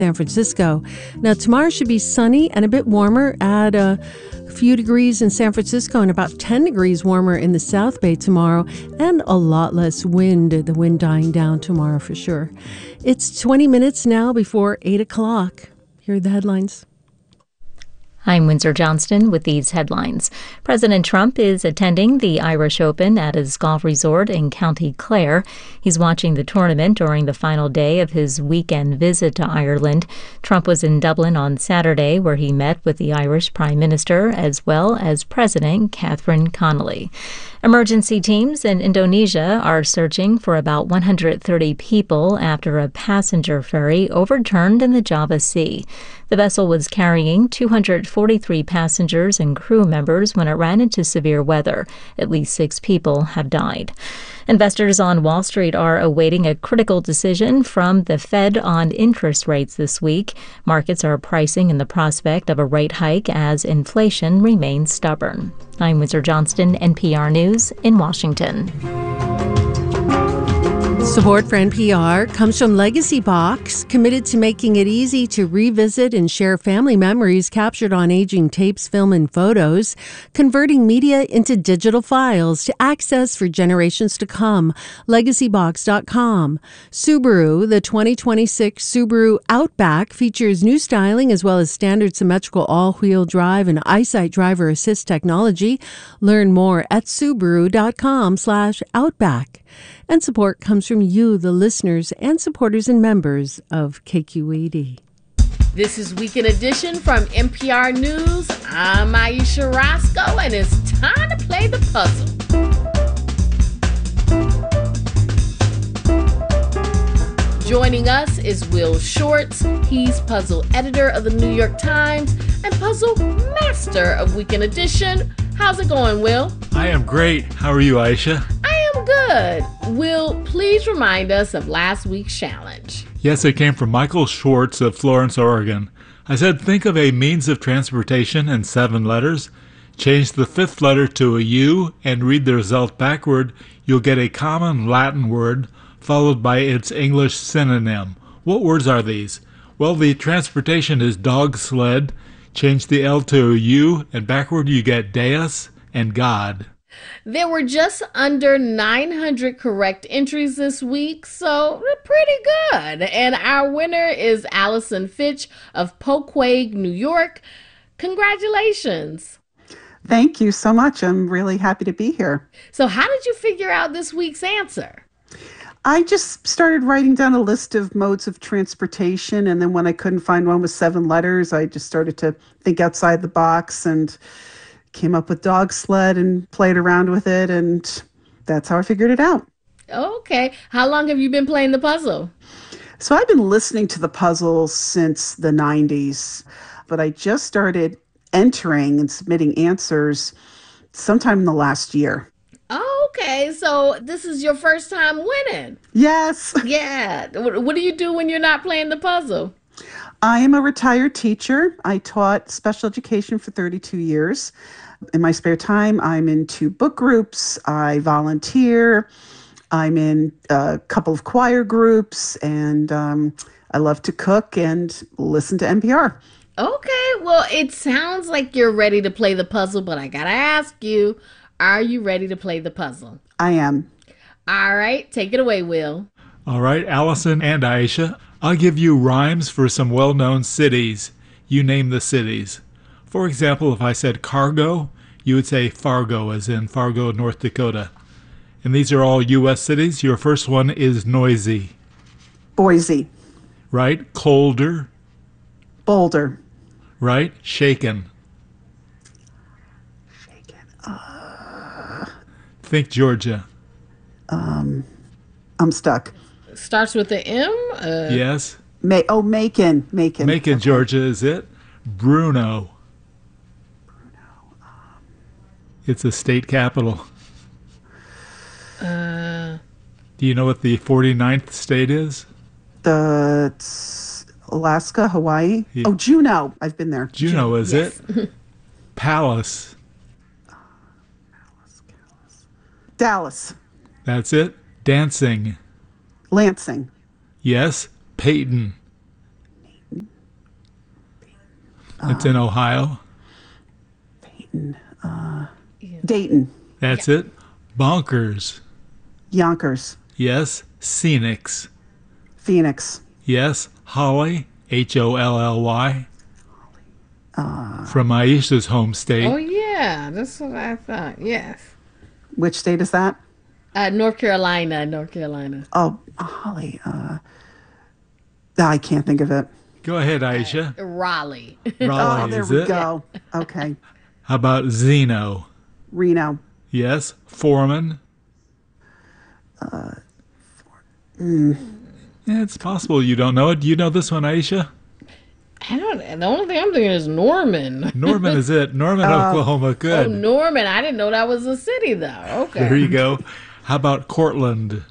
San Francisco. Now, tomorrow should be sunny and a bit warmer at a few degrees in San Francisco and about 10 degrees warmer in the South Bay tomorrow, and a lot less wind, the wind dying down tomorrow for sure. It's 20 minutes now before 8 o'clock. Here are the headlines. I'm Windsor Johnston with these headlines. President Trump is attending the Irish Open at his golf resort in County Clare. He's watching the tournament during the final day of his weekend visit to Ireland. Trump was in Dublin on Saturday, where he met with the Irish Prime Minister as well as President Catherine Connolly. Emergency teams in Indonesia are searching for about 130 people after a passenger ferry overturned in the Java Sea. The vessel was carrying 243 passengers and crew members when it ran into severe weather. At least 6 people have died. Investors on Wall Street are awaiting a critical decision from the Fed on interest rates this week. Markets are pricing in the prospect of a rate hike as inflation remains stubborn. I'm Windsor Johnston, NPR News in Washington. Support for NPR comes from Legacy Box, committed to making it easy to revisit and share family memories captured on aging tapes, film, and photos, converting media into digital files to access for generations to come. LegacyBox.com. Subaru, the 2026 Subaru Outback, features new styling as well as standard symmetrical all-wheel drive and EyeSight driver assist technology. Learn more at Subaru.com/Outback. And support comes from you, the listeners and supporters and members of KQED. This is Weekend Edition from NPR News. I'm Aisha Roscoe, and it's time to play the puzzle. Joining us is Will Shortz. He's puzzle editor of the New York Times and puzzle master of Weekend Edition. How's it going, Will? I am great. How are you, Aisha? Good. Will, please remind us of last week's challenge. Yes, it came from Michael Schwartz of Florence, Oregon. I said, think of a means of transportation in 7 letters. Change the 5th letter to a U and read the result backward. You'll get a common Latin word followed by its English synonym. What words are these? Well, the transportation is dog sled. Change the L to a U and backward you get deus and God. There were just under 900 correct entries this week, so pretty good. And our winner is Allison Fitch of Poquay, New York. Congratulations. Thank you so much. I'm really happy to be here. So how did you figure out this week's answer? I just started writing down a list of modes of transportation, and then when I couldn't find one with 7 letters, I just started to think outside the box and came up with dog sled and played around with it, and that's how I figured it out. Okay. How long have you been playing the puzzle? So I've been listening to the puzzle since the 90s, but I just started entering and submitting answers sometime in the last year. Okay, so this is your first time winning. Yes. Yeah. What do you do when you're not playing the puzzle? I am a retired teacher. I taught special education for 32 years. In my spare time, I'm in 2 book groups. I volunteer. I'm in a couple of choir groups, and I love to cook and listen to NPR. Okay, well, it sounds like you're ready to play the puzzle, but I gotta ask you, are you ready to play the puzzle? I am. All right, take it away, Will. All right, Allison and Aisha, I'll give you rhymes for some well-known cities. You name the cities. For example, if I said cargo, you would say Fargo, as in Fargo, North Dakota. And these are all U.S. cities. Your first one is noisy. Boise. Right? Colder. Boulder. Right? Shaken. Think Georgia. I'm stuck. Starts with the M? Yes. Macon. Macon, okay. Georgia is it. Bruno. It's a state capital. Do you know what the 49th state is? Alaska, Hawaii. Yeah. Oh, Juneau. I've been there. Juneau, is yes. it? Palace. Dallas. That's it. Dancing. Lansing. Yes. Peyton. It's in Ohio. Dayton. That's it. Bonkers. Yonkers. Yes. Scenics. Phoenix. Yes. Holly. Holly. From Aisha's home state. Oh, yeah. That's what I thought. Yes. Which state is that? North Carolina. Oh, Holly. I can't think of it. Go ahead, Aisha. Raleigh. Raleigh, Oh, there is we it? go. Okay. How about Zeno? Reno. Yes. Foreman. Yeah, it's possible you don't know it. Do you know this one, Aisha? The only thing I'm thinking is Norman. Norman is it. Norman, Oklahoma. Oh, Good. Norman. I didn't know that was a city, though. Okay. There you go. How about Cortland?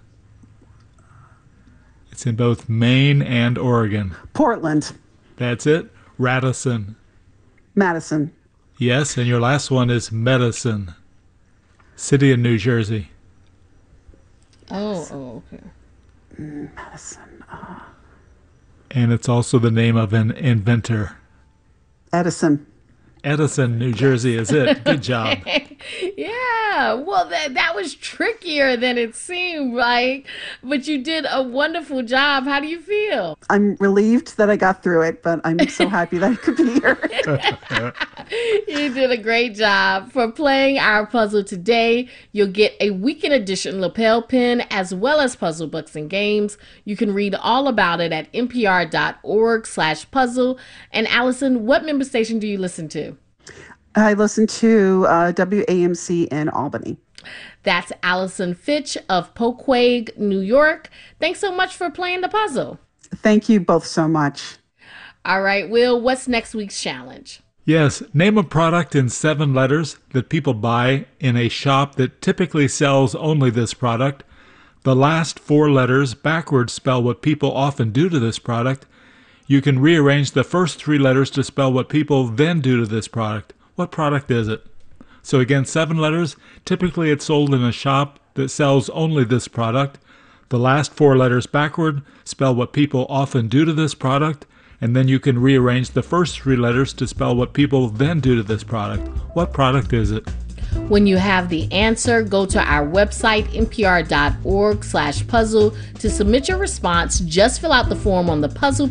It's in both Maine and Oregon. Portland. That's it. Radisson. Madison. Yes, and your last one is Medicine. City in New Jersey. Oh, okay. Madison. And it's also the name of an inventor. Edison. Edison, New Jersey is it. Good job. Yeah, well, that was trickier than it seemed like, but you did a wonderful job. How do you feel? I'm relieved that I got through it, but I'm so happy that I could be here. You did a great job. For playing our puzzle today, you'll get a weekend edition lapel pin as well as puzzle books and games. You can read all about it at npr.org/puzzle. And Allison, what member station do you listen to? I listen to WAMC in Albany. That's Allison Fitch of Poquay, New York. Thanks so much for playing the puzzle. Thank you both so much. All right, Will, what's next week's challenge? Yes, name a product in 7 letters that people buy in a shop that typically sells only this product. The last 4 letters backwards spell what people often do to this product. You can rearrange the first 3 letters to spell what people then do to this product. What product is it? So again, 7 letters. Typically it's sold in a shop that sells only this product. The last 4 letters backward spell what people often do to this product. And then you can rearrange the first 3 letters to spell what people then do to this product. What product is it? When you have the answer, go to our website, npr.org/puzzle. To submit your response, just fill out the form on the puzzle